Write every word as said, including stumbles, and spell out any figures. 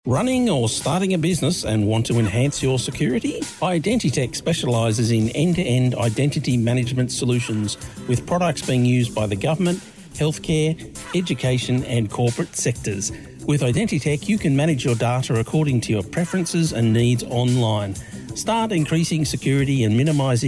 Running or starting a business and want to enhance your security? Identitech specialises in end-to-end identity management solutions with products being used by the government, healthcare, education and corporate sectors. With Identitech, you can manage your data according to your preferences and needs online. Start increasing security and minimising